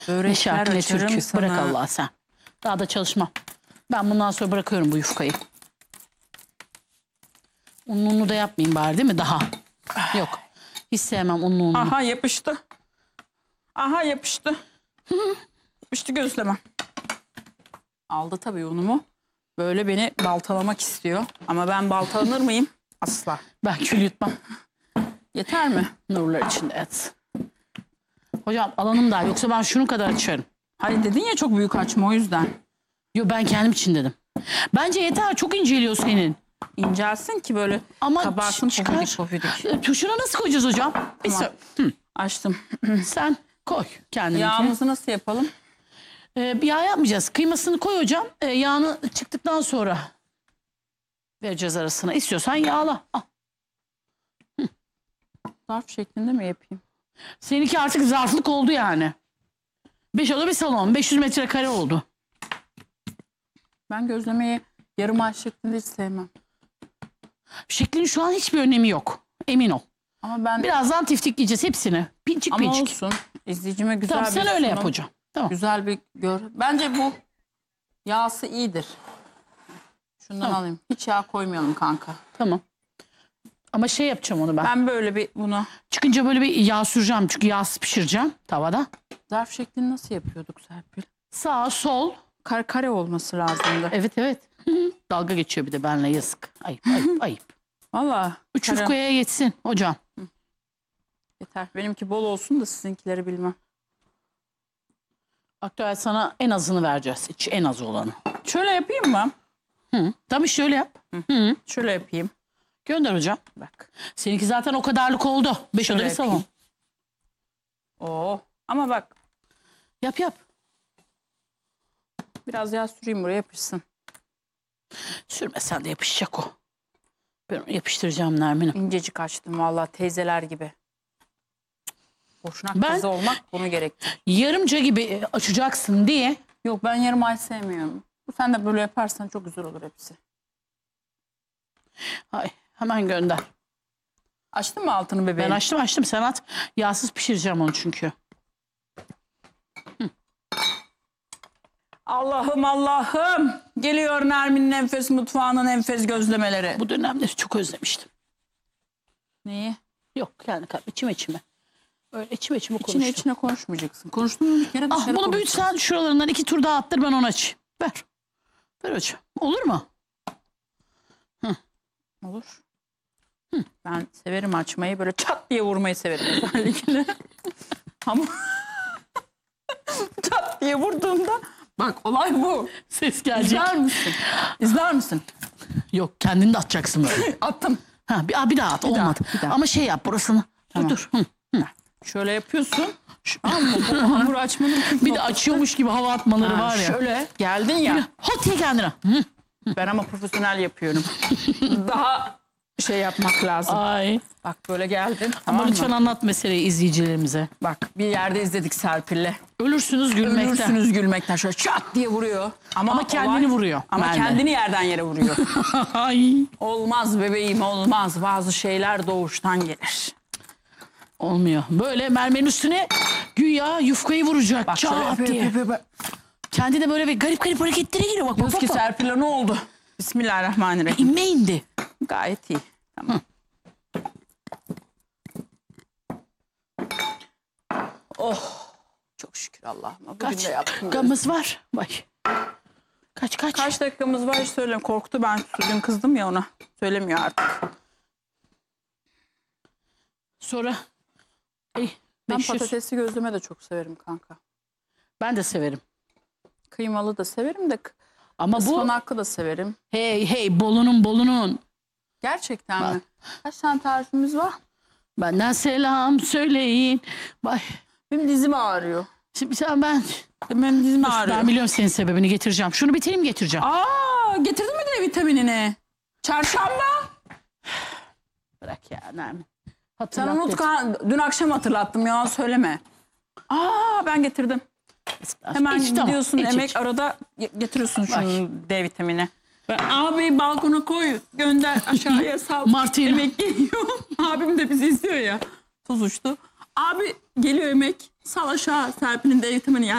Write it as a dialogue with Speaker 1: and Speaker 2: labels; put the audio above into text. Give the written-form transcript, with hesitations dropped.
Speaker 1: Ne şarkı ne türkü.
Speaker 2: sana.
Speaker 1: Bırak Allah sen. Daha da çalışmam. Ben bundan sonra bırakıyorum bu yufkayı. Unlu da yapmayayım bari değil mi daha? Yok. Hiç sevmem unlu.
Speaker 2: Aha yapıştı. Aha yapıştı. Yapıştı gözleme. Aldı tabii unumu. Böyle beni baltalamak istiyor. Ama ben baltalanır mıyım? Asla.
Speaker 1: Ben kül yutmam.
Speaker 2: Yeter mi?
Speaker 1: Nurlar içinde et. Hocam alanım daha. Yoksa ben şunun kadar açarım.
Speaker 2: Hani dedin ya çok büyük açma o yüzden.
Speaker 1: Yo ben kendim için dedim. Bence yeter. Çok inceliyor senin.
Speaker 2: İncelsin ki böyle
Speaker 1: Ama
Speaker 2: kabarsın
Speaker 1: çıkar.
Speaker 2: pofidik pofidik.
Speaker 1: Tuşuna nasıl koyacağız hocam?
Speaker 2: Tamam. Açtım.
Speaker 1: Sen koy kendini.
Speaker 2: Yağımızı nasıl yapalım?
Speaker 1: Bir yağ yapmayacağız. Kıymasını koy hocam. Yağını çıktıktan sonra vereceğiz arasına. İstiyorsan yağla. Al.
Speaker 2: Zarf şeklinde mi yapayım?
Speaker 1: Seninki artık zarflık oldu yani. 5 oda bir salon. 500 metrekare oldu.
Speaker 2: Ben gözlemeyi yarım ay şeklinde hiç sevmem.
Speaker 1: Şeklin şu an hiçbir önemi yok. Emin ol.
Speaker 2: Ama ben
Speaker 1: Birazdan tiftikleyeceğiz hepsini. Pinçik
Speaker 2: ama
Speaker 1: pinçik.
Speaker 2: olsun. İzleyicime güzel
Speaker 1: Tamam
Speaker 2: bir
Speaker 1: sen öyle yap
Speaker 2: sunum,
Speaker 1: hocam. Tamam.
Speaker 2: güzel bir gör. Bence bu yağsı iyidir. Şundan
Speaker 1: Tamam.
Speaker 2: alayım. Hiç yağ koymayalım kanka.
Speaker 1: Tamam. Ama şey yapacağım onu ben.
Speaker 2: Ben böyle bir bunu
Speaker 1: Çıkınca böyle bir yağ süreceğim. Çünkü yağsız pişireceğim tavada.
Speaker 2: zarf şeklini nasıl yapıyorduk Serpil?
Speaker 1: Sağ sol.
Speaker 2: Kare olması lazımdı.
Speaker 1: Evet evet. Dalga geçiyor bir de benimle yazık. Ayıp ayıp ayıp.
Speaker 2: Valla.
Speaker 1: 3
Speaker 2: kare
Speaker 1: yufkaya yetsin hocam.
Speaker 2: yeter. Benimki bol olsun da sizinkileri bilmem.
Speaker 1: Aktüel sana en azını vereceğiz. Hiç en az olanı.
Speaker 2: Şöyle yapayım mı?
Speaker 1: Hı. Tabii şöyle yap. Hı.
Speaker 2: Şöyle yapayım.
Speaker 1: Gönder hocam.
Speaker 2: Bak.
Speaker 1: Seninki zaten o kadarlık oldu. 5
Speaker 2: Şöyle
Speaker 1: oda bir salon.
Speaker 2: Oo. Ama bak
Speaker 1: Yap yap.
Speaker 2: biraz yağ süreyim buraya yapışsın.
Speaker 1: Sürmesen de yapışacak o. Ben onu yapıştıracağım Nermin'im.
Speaker 2: İncecik açtım valla teyzeler gibi. Boşnak
Speaker 1: Ben-
Speaker 2: kızı olmak bunu gerektirir.
Speaker 1: Yarımca gibi açacaksın diye.
Speaker 2: Yok ben yarım ay sevmiyorum. Sen de böyle yaparsan çok güzel olur hepsi.
Speaker 1: Ay, hemen gönder.
Speaker 2: Açtın mı altını bebeğim?
Speaker 1: Ben açtım sen at. Yağsız pişireceğim onu çünkü.
Speaker 2: Allah'ım Allah'ım. Geliyor Nermin'in enfes mutfağının enfes gözlemeleri.
Speaker 1: Bu dönemleri çok özlemiştim.
Speaker 2: Neyi?
Speaker 1: Yok yani içime. Öyle içime
Speaker 2: İçine
Speaker 1: konuştum.
Speaker 2: içine konuşmayacaksın. Konuştun mu bir kere
Speaker 1: Ah
Speaker 2: dışarı
Speaker 1: bunu
Speaker 2: konuş.
Speaker 1: büyütsen şuralarından 2 tur daha attır ben onu açayım. Ver. Ver hocam. Olur mu?
Speaker 2: Olur. Ben severim açmayı. Böyle çat diye vurmayı severim özellikle. Ama çat diye vurduğumda bak olay bu.
Speaker 1: Ses gelecek.
Speaker 2: İzler misin? İzler misin?
Speaker 1: Yok kendini de atacaksın böyle.
Speaker 2: Attım.
Speaker 1: Ha, bir daha at.
Speaker 2: daha,
Speaker 1: Olmadı.
Speaker 2: bir daha.
Speaker 1: Ama şey yap burasını.
Speaker 2: Tamam.
Speaker 1: Dur. Hı.
Speaker 2: Şöyle yapıyorsun. Tamam mı? Bu hamur açmanın püf
Speaker 1: Bir de
Speaker 2: noktası.
Speaker 1: açıyormuş gibi hava atmaları
Speaker 2: Ha,
Speaker 1: var ya.
Speaker 2: şöyle geldin ya.
Speaker 1: Hot diye kendine. Hı.
Speaker 2: Ben ama profesyonel yapıyorum. Daha şey yapmak lazım.
Speaker 1: Ay.
Speaker 2: Bak böyle geldin.
Speaker 1: Ama
Speaker 2: Tamam
Speaker 1: lütfen
Speaker 2: mı?
Speaker 1: anlat meseleyi izleyicilerimize.
Speaker 2: Bak bir yerde izledik Serpil'le.
Speaker 1: Ölürsünüz gülmekten.
Speaker 2: Ölürsünüz gülmekten. Şöyle çat diye vuruyor.
Speaker 1: Ama kendini vuruyor.
Speaker 2: Ama
Speaker 1: Merve.
Speaker 2: kendini yerden yere vuruyor.
Speaker 1: Ay.
Speaker 2: Olmaz bebeğim olmaz. Bazı şeyler doğuştan gelir.
Speaker 1: Olmuyor. Böyle mermerin üstüne güya yufkayı vuracak.
Speaker 2: Bak şöyle
Speaker 1: Çat diye. Kendi de böyle bir garip hareketlere giriyor. Bak
Speaker 2: Diyoruz
Speaker 1: bak
Speaker 2: ki
Speaker 1: bak.
Speaker 2: Serpil'e ne oldu? Bismillahirrahmanirrahim.
Speaker 1: İnme indi.
Speaker 2: Gayet iyi. Tamam. Oh. Çok şükür Allah'ıma. Bugün
Speaker 1: Kaç
Speaker 2: de yaptım.
Speaker 1: dakikamız var? Bak. Kaç.
Speaker 2: Kaç dakikamız var hiç söylemiyorum. Korktu ben dün kızdım ya ona. Söylemiyor artık.
Speaker 1: Sonra.
Speaker 2: Ben
Speaker 1: 500.
Speaker 2: patatesli gözleme de çok severim kanka.
Speaker 1: Ben de severim.
Speaker 2: Kıymalı da severim de
Speaker 1: Ama bu
Speaker 2: ıspanaklı da severim.
Speaker 1: hey bolunun.
Speaker 2: Gerçekten
Speaker 1: Bak.
Speaker 2: mi? Kaç tane tarifimiz var?
Speaker 1: Benden selam söyleyin. Bak.
Speaker 2: Benim dizim ağrıyor.
Speaker 1: Şimdi sen ben
Speaker 2: Benim dizim ağrıyor.
Speaker 1: ben biliyorum senin sebebini getireceğim. Şunu bitireyim getireceğim.
Speaker 2: Aa, getirdin mi D vitaminini? Çarşamba.
Speaker 1: Bırak ya Nermin.
Speaker 2: Sen
Speaker 1: Hatırlat
Speaker 2: unut
Speaker 1: getir.
Speaker 2: dün akşam hatırlattım ya söyleme. Aa ben getirdim. Hemen
Speaker 1: İç, tamam,
Speaker 2: gidiyorsun
Speaker 1: iç,
Speaker 2: emek
Speaker 1: iç.
Speaker 2: arada getiriyorsun şunu D vitamini. Abi balkona koy gönder aşağıya sal.
Speaker 1: Martina.
Speaker 2: Emek geliyor. Abim de bizi izliyor ya. Tuz uçtu. Abi geliyor emek sal aşağı Serpil'in D vitamini